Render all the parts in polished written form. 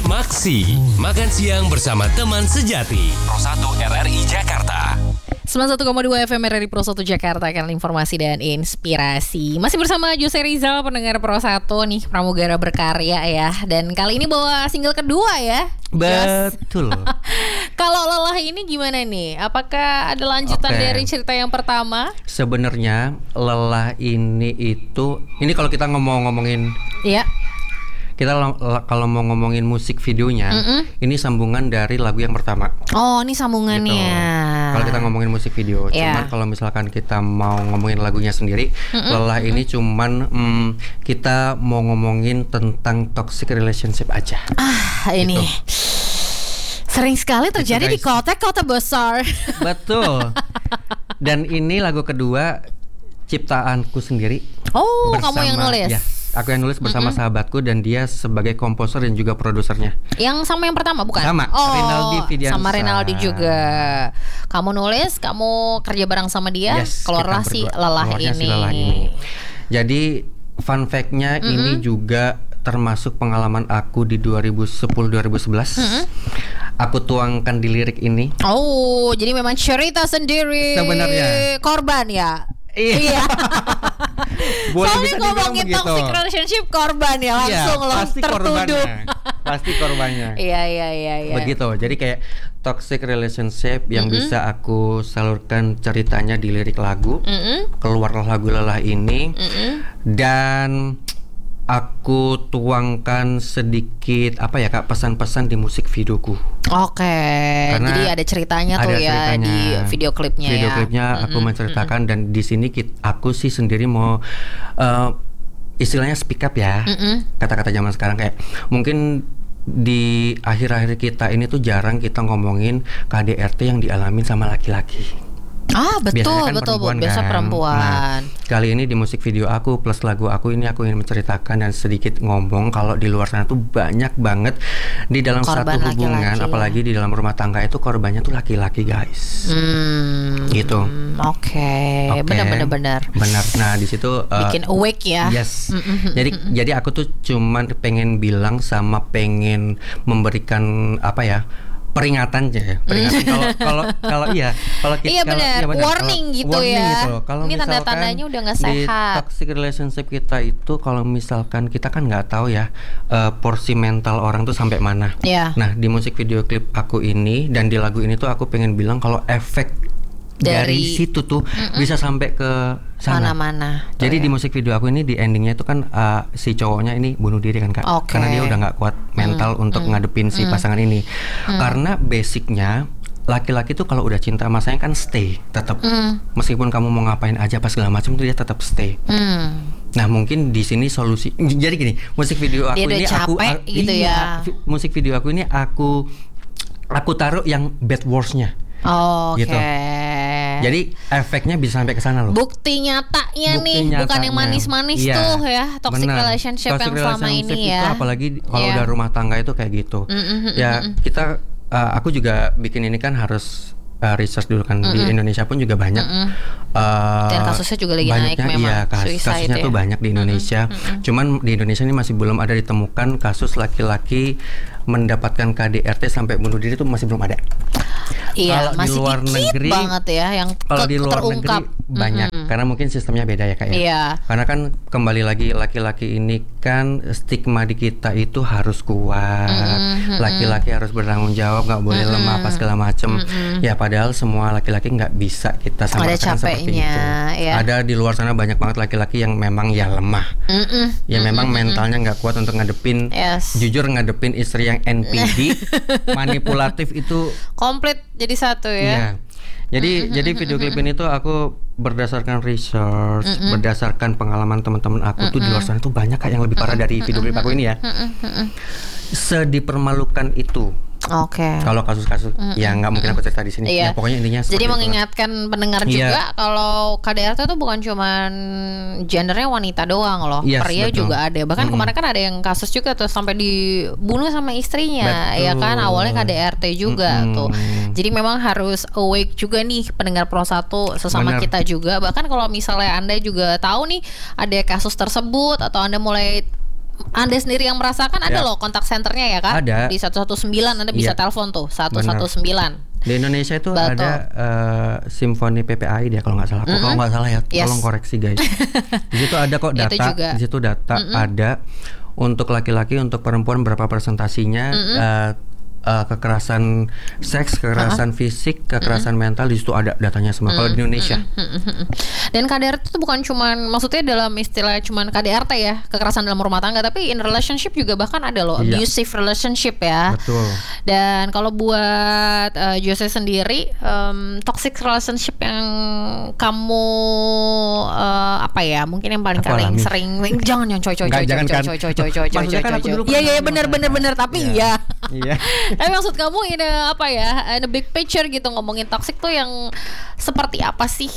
Maksi, makan siang bersama teman sejati. Pro 1 RRI Jakarta. 91,2 FM RRI Pro 1 Jakarta, kan informasi dan inspirasi. Masih bersama Jose Rizal, pendengar Pro 1 nih, pramugara berkarya ya. Dan kali ini bawa single kedua ya. Betul. Kalau lelah ini gimana nih? Apakah ada lanjutan dari cerita yang pertama? Sebenarnya lelah ini kalau kita ngomongin Iya. kita kalau mau ngomongin musik videonya, ini sambungan dari lagu yang pertama. Oh, ini sambungannya. Gitu. Kalau kita ngomongin musik video, cuman kalau misalkan kita mau ngomongin lagunya sendiri, lelah ini cuman kita mau ngomongin tentang toxic relationship aja. Ini sering sekali terjadi di kota-kota besar. Betul. Dan ini lagu kedua ciptaanku sendiri. Oh, kamu yang nulis? Ya, aku yang nulis bersama sahabatku dan dia sebagai komposer dan juga produsernya. Yang sama yang pertama bukan? Sama, Rinaldi Fidiansa. Sama Rinaldi juga. Kamu nulis, kamu kerja bareng sama dia, keluarlah si lelah ini. Jadi fun fact-nya ini juga termasuk pengalaman aku di 2010-2011. Aku tuangkan di lirik ini. Oh, jadi memang cerita sendiri. Sebenarnya korban ya. Iya. Soalnya ngomongin toxic relationship, korban ya, langsung loh tertuduh. Pasti korbannya. Iya. Begitu. Jadi kayak toxic relationship yang bisa aku salurkan ceritanya di lirik lagu. Keluarlah lagu lelah ini. Dan aku tuangkan sedikit pesan-pesan di musik videoku. Oke. Jadi ada ceritanya tuh ya di video klipnya. Video klipnya aku menceritakan dan di sini aku sih sendiri mau istilahnya speak up ya. Kata-kata zaman sekarang kayak mungkin di akhir-akhir kita ini tuh jarang kita ngomongin KDRT yang dialamin sama laki-laki. Betul, biasa perempuan. Nah, kali ini di musik video aku plus lagu aku ini aku ingin menceritakan dan sedikit ngomong kalau di luar sana tuh banyak banget di dalam korban satu hubungan, apalagi di dalam rumah tangga itu korbannya tuh laki-laki, guys. Gitu. Oke. Benar. Nah, di situ bikin awake ya. Yes. Jadi aku tuh cuman pengen bilang sama pengen memberikan peringatan aja. Kalau kita benar. Warning gitu ya. Gitu. Kalau ini tanda-tandanya udah nggak sehat. Di toxic relationship kita itu kalau misalkan kita kan nggak tahu ya porsi mental orang tuh sampai mana. Nah, di musik video klip aku ini dan di lagu ini tuh aku pengen bilang kalau efek dari situ tuh bisa sampai ke sana. Mana-mana. Jadi di musik video aku ini di endingnya itu kan si cowoknya ini bunuh diri kan Kak. Karena dia udah nggak kuat mental untuk ngadepin si pasangan ini. Karena basicnya laki-laki tuh kalau udah cinta sama saya kan stay tetap. Meskipun kamu mau ngapain aja pas segala macam tuh dia tetap stay. Nah, mungkin di sini solusi. Jadi gini, musik video aku ini musik video aku ini aku taruh yang bad words-nya. Gitu. Jadi efeknya bisa sampai ke sana loh. Bukti nyatanya bukan yang manis-manis tuh ya, toxic relationship yang selama ini ya. Itu apalagi kalau udah rumah tangga itu kayak gitu. Kita aku juga bikin ini kan harus research dulu kan di Indonesia pun juga banyak. Dan kasusnya juga lagi naik memang. Iya, kasusnya tuh banyak di Indonesia. Cuman di Indonesia ini masih belum ada ditemukan kasus laki-laki mendapatkan KDRT sampai bunuh diri itu masih belum ada. Iya, kalau masih di luar negeri banget ya yang kalau di luar terungkap. Negeri banyak karena mungkin sistemnya beda ya Kak ya. Iya. Karena kan kembali lagi laki-laki ini kan stigma di kita itu harus kuat. Laki-laki harus bertanggung jawab, nggak boleh lemah apa segala macem. Ya padahal semua laki-laki nggak bisa kita samakan seperti itu. Ya. Ada di luar sana banyak banget laki-laki yang memang ya lemah. Ya memang mentalnya nggak kuat untuk ngadepin. Jujur ngadepin istri yang NPD, manipulatif itu komplit jadi satu ya. Iya. Jadi video klip ini tuh aku berdasarkan research, berdasarkan pengalaman teman-teman aku tuh di luar sana tuh banyak Kak yang lebih parah dari video klip aku ini ya. Sedipermalukan itu. Kalau kasus-kasus ya nggak mungkin aku cerita di sini. Ya pokoknya intinya. Jadi mengingatkan pendengar juga kalau KDRT itu bukan cuman gendernya wanita doang loh, pria juga ada. Bahkan kemarin kan ada yang kasus juga tuh sampai dibunuh sama istrinya, ya kan awalnya KDRT juga tuh. Jadi memang harus awake juga nih pendengar Pro 1 sesama kita juga. Bahkan kalau misalnya Anda juga tahu nih ada kasus tersebut atau Anda mulai Anda sendiri yang merasakan ada loh kontak senternya ya kan? Ada. Di 119 Anda bisa telepon tuh 119. Di Indonesia itu ada Simfoni PPAI dia kalau nggak salah. Kalau nggak salah ya, tolong koreksi guys. Di situ ada kok data. Di situ data ada untuk laki-laki, untuk perempuan berapa persentasinya. Kekerasan seks, kekerasan fisik, kekerasan mental, di situ ada datanya semua. Kalau di Indonesia. Dan KDRT itu bukan cuman, maksudnya dalam istilah cuman KDRT ya, kekerasan dalam rumah tangga, tapi in relationship juga bahkan ada loh, abusive relationship ya. Betul. Dan kalau buat Jose sendiri, toxic relationship yang kamu apa ya, mungkin yang paling sering, jangan coy. Iya bener tapi iya. Tapi maksud kamu apa ya, in a big picture gitu, ngomongin toxic tuh yang seperti apa sih?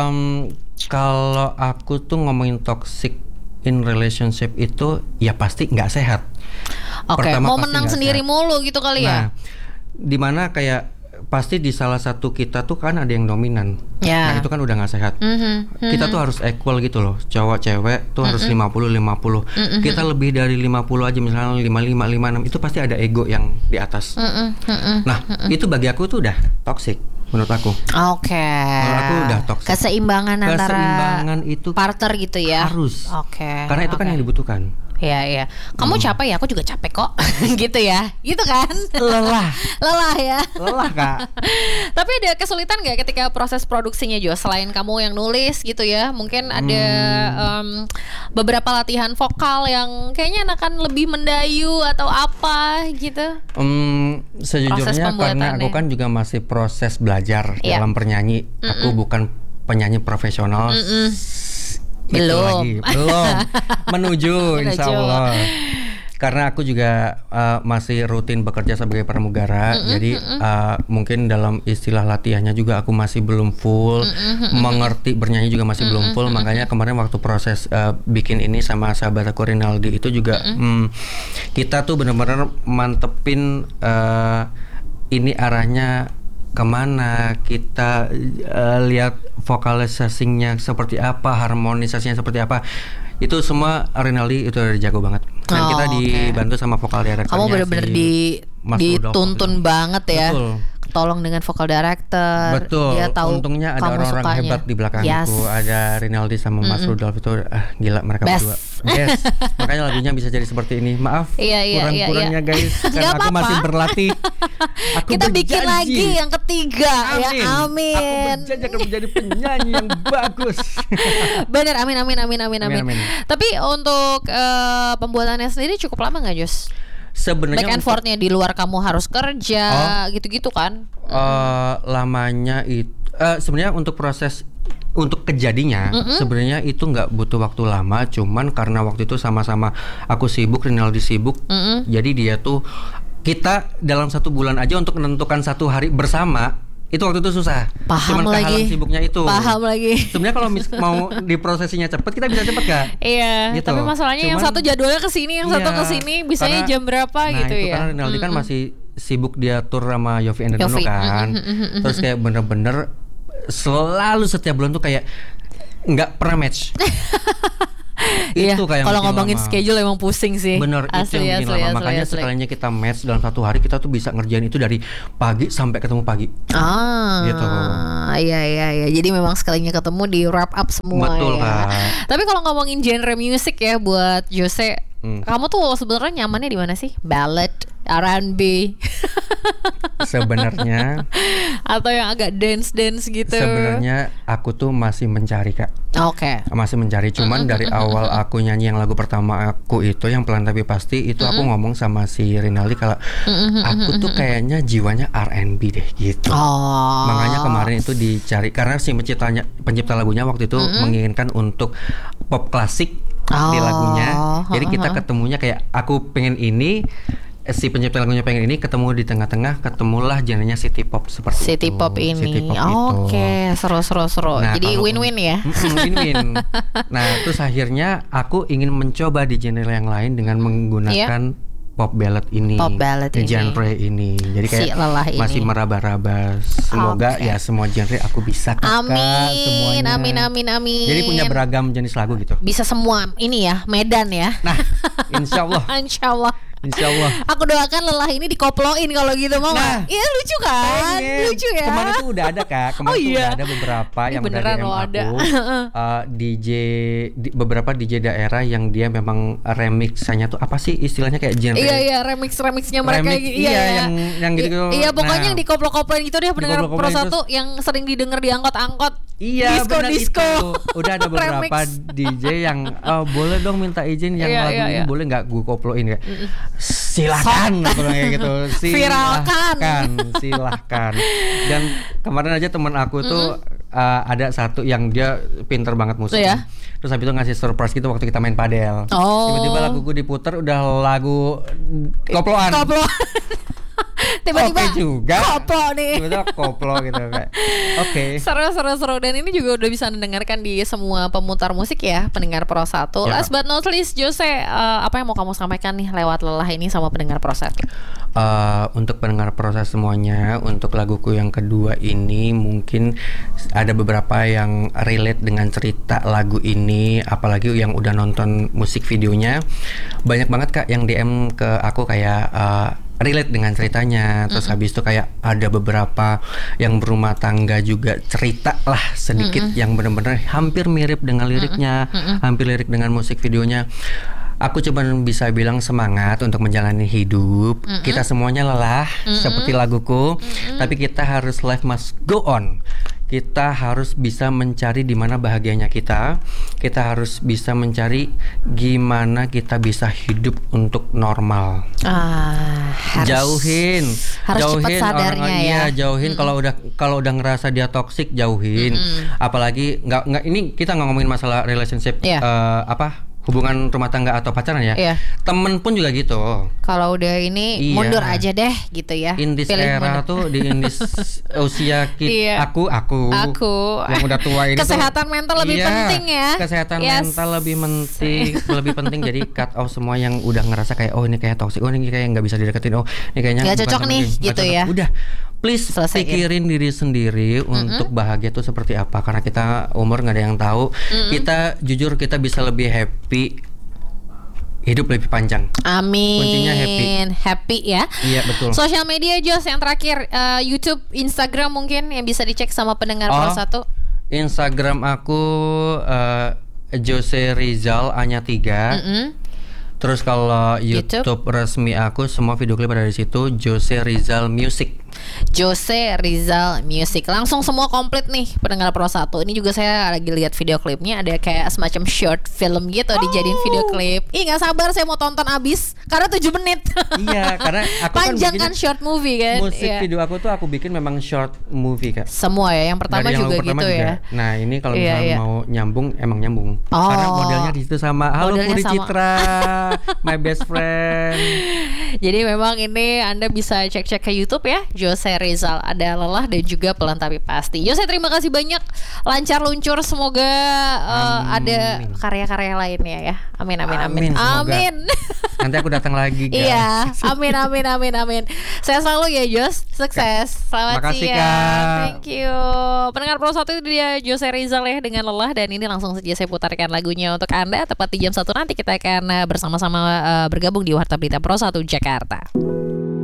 Kalau aku tuh ngomongin toxic in relationship itu ya pasti nggak sehat. Oke, mau menang sendiri sehat mulu gitu kali ya? Dimana kayak pasti di salah satu kita tuh kan ada yang dominan. Nah itu kan udah gak sehat. Kita tuh harus equal gitu loh. Cowok cewek tuh harus 50-50. Kita lebih dari 50 aja, misalnya 55-56, itu pasti ada ego yang di atas. Nah itu bagi aku tuh udah toxic menurut aku. Menurut aku udah toxic. Keseimbangan antara itu partner gitu ya. Harus. Karena itu kan yang dibutuhkan. Iya. Kamu capek ya, aku juga capek kok. Gitu ya. Gitu kan? Lelah ya. Lelah Kak. Tapi ada kesulitan gak ketika proses produksinya Jo? Selain kamu yang nulis gitu ya, mungkin ada beberapa latihan vokal yang kayaknya akan lebih mendayu atau apa gitu? Sejujurnya karena aku kan juga masih proses belajar dalam bernyanyi. Aku bukan penyanyi profesional. Belum menuju insya Allah. Karena aku juga masih rutin bekerja sebagai pramugara. Jadi mungkin dalam istilah latihannya juga aku masih belum full. Mengerti bernyanyi juga masih belum full. Makanya kemarin waktu proses bikin ini sama sahabat aku Rinaldi itu juga kita tuh benar-benar mantepin ini arahnya kemana, kita lihat vokalisasinya seperti apa, harmonisasinya seperti apa. Itu semua Rinaldi itu udah jago banget. Dan kita dibantu sama vokal directornya. Kamu benar-benar dituntun banget ya. Betul. Tolong dengan vokal director. Betul. Dia tahu untungnya ada orang-orang hebat di belakangku. Ada Rinaldi sama Mas Rudolf itu gila mereka berdua. Yes. Makanya lagunya bisa jadi seperti ini. Maaf kurang-kurangnya guys. Karena aku masih berlatih. Kita bikin lagi yang ketiga. Ya amin. Aku berjanji akan menjadi penyanyi yang bagus. Bener, amin. Tapi untuk pembuatannya sendiri cukup lama gak Jos? Sebenarnya back and forth-nya di luar kamu harus kerja gitu-gitu kan? Lamanya itu sebenarnya untuk proses untuk kejadinya sebenarnya itu nggak butuh waktu lama, cuman karena waktu itu sama-sama aku sibuk, Rinaldi sibuk, jadi dia tuh kita dalam 1 bulan aja untuk menentukan 1 hari bersama itu waktu itu susah. Cuman kehalang sibuknya itu. Paham lagi. Sebenarnya kalau mau diprosesinya cepet kita bisa cepet Kak. Iya. Gitu. Tapi masalahnya yang satu jadwalnya kesini, yang satu kesini, bisanya jam berapa gitu ya. Karena Rinaldi kan masih sibuk dia tur sama Yofi Endrino kan. Terus kayak bener-bener selalu setiap bulan tuh kayak nggak pernah match. Itu kayak kalau ngomongin schedule emang pusing sih. Bener, itu yang bikin lama. Makanya sekalinya kita match dalam 1 hari kita tuh bisa ngerjain itu dari pagi sampai ketemu pagi. Gitu. Iya. Jadi memang sekalinya ketemu di wrap up semua. Betul ya. Tapi kalau ngomongin genre musik ya buat Jose, kamu tuh sebenarnya nyamannya di mana sih? Ballad, R&B sebenarnya atau yang agak dance gitu? Sebenarnya aku tuh masih mencari Kak. Masih mencari. Cuman dari awal aku nyanyi yang lagu pertama aku itu yang Pelan Tapi Pasti itu aku ngomong sama si Rinaldi kalau aku tuh kayaknya jiwanya R&B deh gitu. Makanya kemarin itu dicari karena si pencipta lagunya waktu itu menginginkan untuk pop klasik di lagunya. Jadi kita ketemunya kayak aku pengen ini, si pencipta lagunya pengen ini, ketemu di tengah-tengah, ketemulah genrenya city pop seperti city itu. Pop ini. Seru. Nah, jadi win-win ya. Win-win. Nah, terus akhirnya aku ingin mencoba di genre yang lain dengan menggunakan pop ballad ini, genre ini. Jadi kayak masih meraba-raba. Semoga ya semua genre aku bisa semuanya. Amin. Jadi punya beragam jenis lagu gitu. Bisa semua ini ya, Medan ya. Nah, insya Allah. Aku doakan Lelah ini dikoploin kalau gitu mau nggak? Iya lucu kan? Lucu ya. Kemarin tuh udah ada Kak. Kemarin tuh udah ada beberapa yang udah DM aku. Beberapa DJ daerah yang dia memang remixannya tuh apa sih istilahnya kayak genre? Iya remixnya mereka. Iya yang gitu. Iya pokoknya yang dikoplo-koploin gitu deh pendengar Pro 1 yang sering didengar di angkot-angkot. Iya disco. Udah ada beberapa DJ yang boleh dong minta izin yang lagu ini boleh nggak gue koploin ya? Silahkan kayak gitu. Silahkan. Dan kemarin aja teman aku tuh ada satu yang dia pinter banget musik. Terus habis itu ngasih surprise gitu waktu kita main padel. Tiba-tiba lagu gue diputer udah lagu koploan. Tiba-tiba juga koplo nih. Tiba-tiba koplo gitu kayak. Oke. Seru. Dan ini juga udah bisa mendengarkan di semua pemutar musik ya, pendengar Pro 1. Last but not least, Jose, apa yang mau kamu sampaikan nih lewat Lelah ini sama pendengar Pro 1? Untuk pendengar Pro 1 semuanya, untuk laguku yang kedua ini mungkin ada beberapa yang relate dengan cerita lagu ini, apalagi yang udah nonton musik videonya. Banyak banget Kak yang DM ke aku kayak relate dengan ceritanya. Terus habis itu kayak ada beberapa yang berumah tangga juga cerita lah sedikit yang benar-benar hampir mirip dengan liriknya, hampir lirik dengan musik videonya. Aku cuma bisa bilang semangat untuk menjalani hidup. Kita semuanya lelah seperti laguku, tapi kita harus life must go on. Kita harus bisa mencari di mana bahagianya kita. Kita harus bisa mencari gimana kita bisa hidup untuk normal. Jauhin cepat sadarnya ya. Jauhin kalau udah ngerasa dia toksik, jauhin. Apalagi nggak ini kita nggak ngomongin masalah relationship hubungan rumah tangga atau pacaran ya. Temen pun juga gitu. Kalau udah ini mundur aja deh gitu ya. In this era tuh di usia kita, aku yang udah tua ini kesehatan mental lebih penting ya. Kesehatan mental lebih penting. Jadi cut off semua yang udah ngerasa kayak ini kayak toksik, ini kayak nggak bisa dideketin, ini kayaknya nggak cocok nih gitu ya. Udah please pikirin diri sendiri untuk bahagia tuh seperti apa, karena kita umur nggak ada yang tahu. Kita jujur kita bisa lebih happy, hidup lebih panjang. Amin. Kuncinya happy ya. Iya betul. Sosial media Jos yang terakhir, YouTube, Instagram mungkin yang bisa dicek sama pendengar Pro 1. Instagram aku Jose Rizal Anya 3. Terus kalau YouTube resmi aku semua video klip ada di situ, Jose Rizal Music. Langsung semua komplit nih pendengar Pro 1. Ini juga saya lagi lihat video klipnya, ada kayak semacam short film gitu dijadiin video klip. Nggak sabar saya mau tonton abis karena 7 menit. Iya, karena aku panjang kan short movie kan. Musik video aku tuh aku bikin memang short movie Kak. Semua ya, yang pertama juga gitu juga. Ya. Nah, ini kalau misalnya mau nyambung emang nyambung. Karena modelnya di situ sama. Halo Puri Citra, my best friend. Jadi memang ini Anda bisa cek-cek ke YouTube ya, Jose Rizal. Ada Lelah dan juga Pelan Tapi Pasti. Jose, terima kasih banyak, lancar luncur, semoga ada karya-karya lainnya ya. Amin. Nanti aku datang lagi guys. Iya, amin. Saya selalu ya Jos, sukses. Selamat Makasih, siang. Kak. Thank you. Pendengar Pro 1 itu dia Jose Rizal ya dengan Lelah, dan ini langsung saja saya putarkan lagunya untuk Anda. Tepat di jam 1 nanti kita akan bersama-sama bergabung di Warta Berita Pro 1 Jakarta.